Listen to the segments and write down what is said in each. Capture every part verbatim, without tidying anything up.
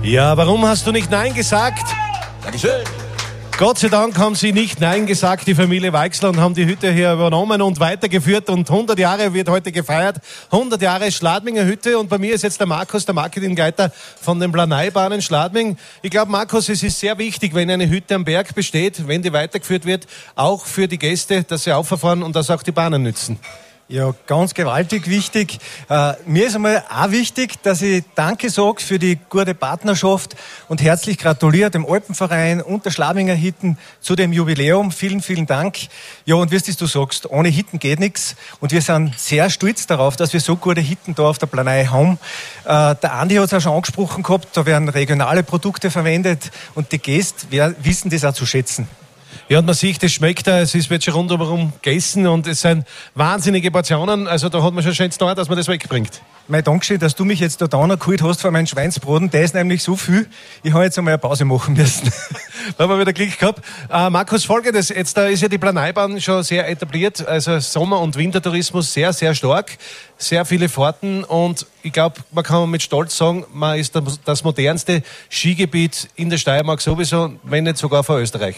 Ja, warum hast du nicht Nein gesagt? Dankeschön. Gott sei Dank haben sie nicht Nein gesagt, die Familie Weixler, und haben die Hütte hier übernommen und weitergeführt. Und hundert Jahre wird heute gefeiert. hundert Jahre Schladminger Hütte. Und bei mir ist jetzt der Markus, der Marketingleiter von den Planeibahnen Schladming. Ich glaube, Markus, es ist sehr wichtig, wenn eine Hütte am Berg besteht, wenn die weitergeführt wird, auch für die Gäste, dass sie auffahren und dass auch die Bahnen nützen. Ja, ganz gewaltig wichtig. Äh, mir ist einmal auch wichtig, dass ich Danke sage für die gute Partnerschaft und herzlich gratuliere dem Alpenverein und der Schladminger Hitten zu dem Jubiläum. Vielen, vielen Dank. Ja, und wie du sagst, ohne Hitten geht nichts. Und wir sind sehr stolz darauf, dass wir so gute Hitten da auf der Planei haben. Äh, der Andi hat es auch schon angesprochen gehabt, da werden regionale Produkte verwendet und die Gäste wissen das auch zu schätzen. Ja, und man sieht, es schmeckt da, es wird schon rundherum gegessen und es sind wahnsinnige Portionen, also da hat man schon schön da, dass man das wegbringt. Mein Dankeschön, dass du mich jetzt da geholt hast von meinem Schweinsbraten, der ist nämlich so viel, ich habe jetzt einmal eine Pause machen müssen. Da haben wir wieder Glück gehabt. Äh, Markus, Folgendes, jetzt da ist ja die Planeibahn schon sehr etabliert, also Sommer- und Wintertourismus sehr, sehr stark, sehr viele Fahrten und ich glaube, man kann mit Stolz sagen, man ist das modernste Skigebiet in der Steiermark sowieso, wenn nicht sogar von Österreich.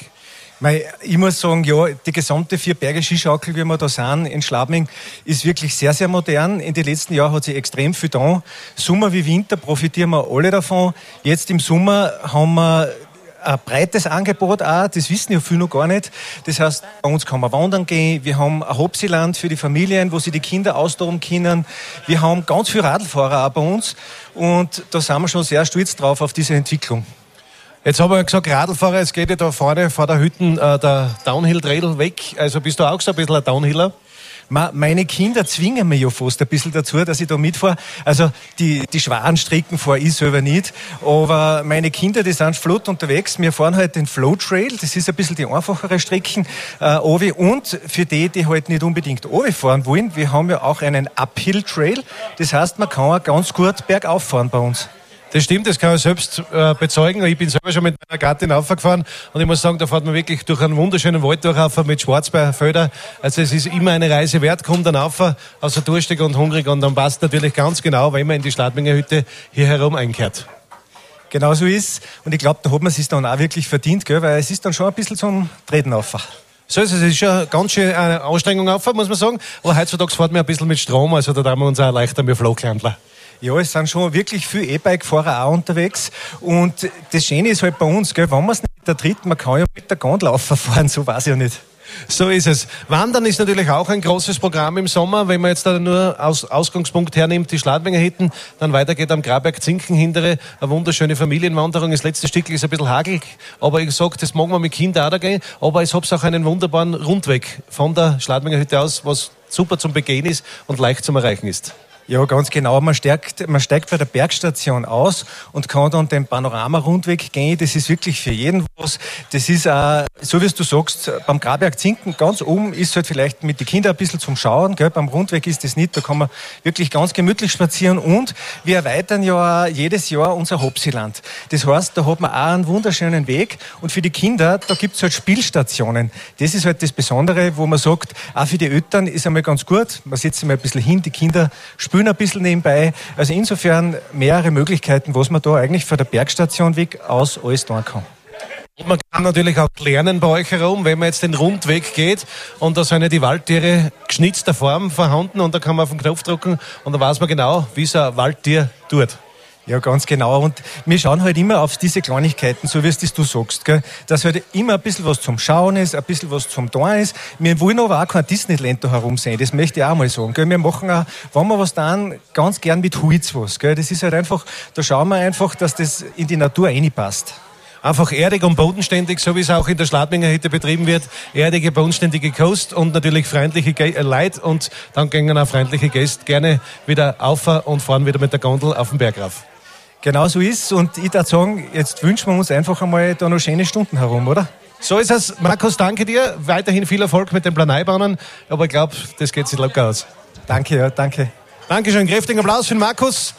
Ich muss sagen, ja, die gesamte Vier-Berge-Skischaukel, wie wir da sind in Schladming, ist wirklich sehr, sehr modern. In den letzten Jahren hat sich extrem viel getan. Sommer wie Winter profitieren wir alle davon. Jetzt im Sommer haben wir ein breites Angebot auch, das wissen ja viele noch gar nicht. Das heißt, bei uns kann man wandern gehen, wir haben ein Hopsiland für die Familien, wo sie die Kinder austoben können. Wir haben ganz viele Radlfahrer auch bei uns und da sind wir schon sehr stolz drauf auf diese Entwicklung. Jetzt haben wir gesagt, Radlfahrer, es geht ja da vorne vor der Hütten äh, der Downhill-Trail weg. Also bist du auch so ein bisschen ein Downhiller? Meine Kinder zwingen mich ja fast ein bisschen dazu, dass ich da mitfahre. Also die, die schweren Strecken fahre ich selber nicht. Aber meine Kinder, die sind flott unterwegs. Wir fahren halt den Flow Trail. Das ist ein bisschen die einfachere Strecken. Äh, und für die, die halt nicht unbedingt fahren wollen, wir haben ja auch einen Uphill Trail. Das heißt, man kann auch ganz gut bergauf fahren bei uns. Das stimmt, das kann ich selbst äh, bezeugen. Ich bin selber schon mit meiner Gattin aufgefahren und ich muss sagen, da fährt man wirklich durch einen wunderschönen Wald durch mit Schwarzbeerfelder. Also es ist immer eine Reise wert, kommt dann auf, also durstig und hungrig und dann passt natürlich ganz genau, wenn man in die Schladminger Hütte hier herum einkehrt. Genau so ist und ich glaube, da hat man es sich dann auch wirklich verdient, gell? Weil es ist dann schon ein bisschen zum Treten auf. So ist es, es ist schon ganz schön eine Anstrengung auf, muss man sagen. Aber heutzutage fährt man ein bisschen mit Strom, also da tun wir uns auch leichter mit Flachlandler. Ja, es sind schon wirklich viele E-Bike-Fahrer auch unterwegs. Und das Schöne ist halt bei uns, gell, wenn man es nicht ertritt, man kann ja mit der Gondel fahren, so weiß ich ja nicht. So ist es. Wandern ist natürlich auch ein großes Programm im Sommer. Wenn man jetzt da nur aus Ausgangspunkt hernimmt, die Schladminger Hütten, dann weitergeht am Graberg Zinkenhindere, eine wunderschöne Familienwanderung. Das letzte Stück ist ein bisschen hagelig, aber ich sag, das mag man mit Kindern auch da gehen. Aber es hat auch einen wunderbaren Rundweg von der Schladminger Hütte aus, was super zum Begehen ist und leicht zum Erreichen ist. Ja, ganz genau. Man steigt, man steigt bei der Bergstation aus und kann dann den Panorama-Rundweg gehen. Das ist wirklich für jeden was. Das ist auch, so wie du sagst, beim Graberg Zinken ganz oben ist halt vielleicht mit den Kindern ein bisschen zum Schauen, gell? Beim Rundweg ist das nicht. Da kann man wirklich ganz gemütlich spazieren und wir erweitern ja jedes Jahr unser Hopsiland. Das heißt, da hat man auch einen wunderschönen Weg und für die Kinder, da gibt's halt Spielstationen. Das ist halt das Besondere, wo man sagt, auch für die Eltern ist einmal ganz gut. Man setzt sich mal ein bisschen hin, die Kinder spielen ein bisschen nebenbei. Also insofern mehrere Möglichkeiten, was man da eigentlich von der Bergstation weg aus alles tun kann. Und man kann natürlich auch lernen bei euch herum, wenn man jetzt den Rundweg geht und da sind ja die Waldtiere geschnitzter Form vorhanden und da kann man auf den Knopf drücken und da weiß man genau, wie so ein Waldtier tut. Ja, ganz genau. Und wir schauen halt immer auf diese Kleinigkeiten, so wie es das du sagst, gell? Dass halt immer ein bisschen was zum Schauen ist, ein bisschen was zum Tun ist. Wir wollen aber auch kein Disneyland da herum sehen, das möchte ich auch mal sagen, gell? Wir machen auch, wenn wir was tun, ganz gern mit Holz was, gell? Das ist halt einfach, da schauen wir einfach, dass das in die Natur reinpasst. Einfach erdig und bodenständig, so wie es auch in der Schladminger Hütte betrieben wird. Erdige, bodenständige Kost und natürlich freundliche Ge- Leute und dann gehen auch freundliche Gäste gerne wieder auf und fahren wieder mit der Gondel auf den Berg rauf. Genau so ist und ich würde sagen, jetzt wünschen wir uns einfach einmal da noch schöne Stunden herum, oder? So ist es. Markus, danke dir. Weiterhin viel Erfolg mit den Planeibahnen, aber ich glaube, das geht sich locker aus. Danke, ja, danke. Dankeschön. Kräftigen Applaus für den Markus,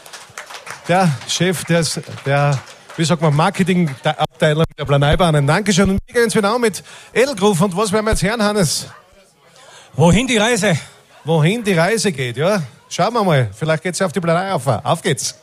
der Chef des, der, wie sagt man, Marketingabteilung der Planeibahnen. Dankeschön. Und wir gehen jetzt wieder mit Edelgruf. Und was werden wir jetzt hören, Hannes? Wohin die Reise? Wohin die Reise geht, ja? Schauen wir mal. Vielleicht geht es ja auf die Planei auf. Auf geht's.